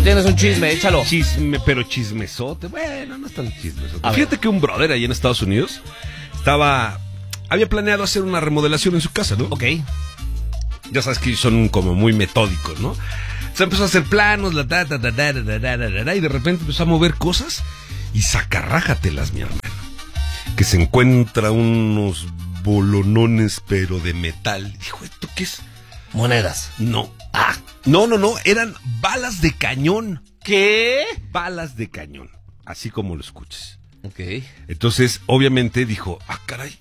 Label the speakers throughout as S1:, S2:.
S1: ¿O tienes un chisme? Échalo.
S2: Chisme, pero chismesote. Bueno, no es tan chismesote. Fíjate que un brother ahí en Estados Unidos había planeado hacer una remodelación en su casa, ¿no?
S1: Ok.
S2: Ya sabes que son como muy metódicos, ¿no? Se empezó a hacer planos, y de repente empezó a mover cosas y sacarrájatelas, mi hermano. Que se encuentra unos bolonones, pero de metal. Dijo, ¿esto qué es?
S1: Monedas.
S2: No. No, eran balas de cañón.
S1: ¿Qué?
S2: Balas de cañón, así como lo escuches.
S1: Ok.
S2: Entonces, obviamente dijo, caray.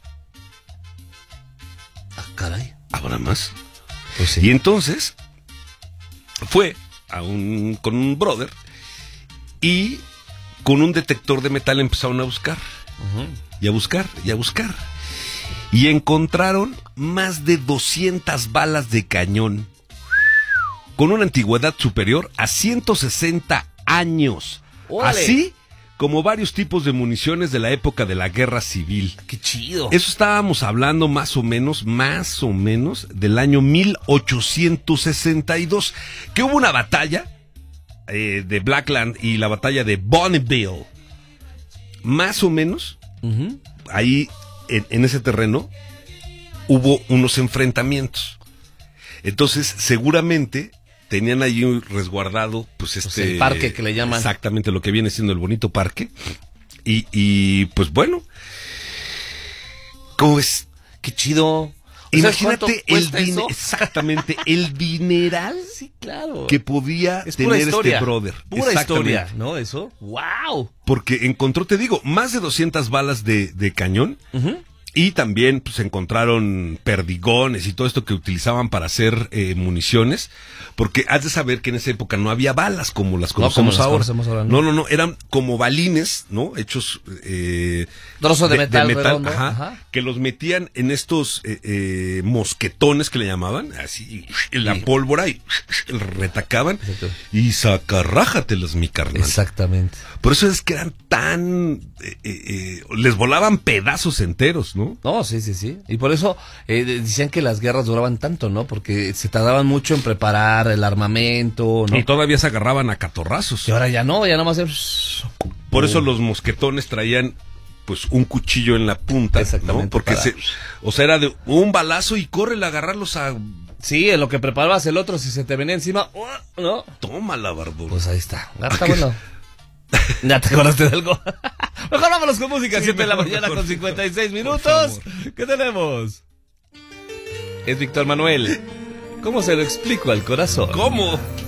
S1: Caray.
S2: ¿Habrá más?
S1: Pues sí.
S2: Y entonces fue con un brother y con un detector de metal empezaron a buscar. Y a buscar. Y encontraron más de 200 balas de cañón con una antigüedad superior a 160 años.
S1: ¡Órale!
S2: Así como varios tipos de municiones de la época de la Guerra Civil.
S1: ¡Qué chido!
S2: Eso estábamos hablando más o menos del año 1862, que hubo una batalla de Blackland y la batalla de Bonneville. Más o menos, ahí en ese terreno hubo unos enfrentamientos. Entonces, seguramente tenían allí resguardado, pues
S1: el parque que le llaman.
S2: Exactamente, lo que viene siendo el bonito parque. Y pues bueno, ¿cómo es?
S1: ¡Qué chido!
S2: Imagínate
S1: eso?
S2: Exactamente, el dineral
S1: Sí, claro.
S2: que podía
S1: Es pura
S2: tener
S1: historia.
S2: este brother.
S1: Pura
S2: Exactamente.
S1: historia, ¿no? Eso. ¡Wow!
S2: Porque encontró, te digo, más de 200 balas de cañón. Y también pues encontraron perdigones y todo esto que utilizaban para hacer municiones, porque has de saber que en esa época no había balas como las conocemos ahora. No, eran como balines, ¿no? Hechos
S1: trozo de metal redondo.
S2: Que los metían en estos mosquetones que le llamaban, así en la pólvora y retacaban. Exacto. Y sacarrájatelas, mi carnal.
S1: Exactamente.
S2: Por eso es que eran tan les volaban pedazos enteros, ¿no?
S1: No, sí. Y por eso decían que las guerras duraban tanto, ¿no? Porque se tardaban mucho en preparar el armamento, ¿no?
S2: Y todavía se agarraban a catorrazos.
S1: Y ahora ya no, ya nomás es...
S2: Por eso los mosquetones traían pues un cuchillo en la punta,
S1: exactamente,
S2: ¿no? Porque era de un balazo y córrele a agarrarlos a...
S1: Sí, en lo que preparabas el otro, si se te venía encima, ¿no?
S2: Tómala, barbón.
S1: Pues ahí está. Está bueno. ¿Ya te acordaste de algo? Mejor vámonos con música, 7 de la mañana con 56 minutos. ¿Qué tenemos? Es Víctor Manuel. ¿Cómo se lo explico al corazón?
S2: ¿Cómo?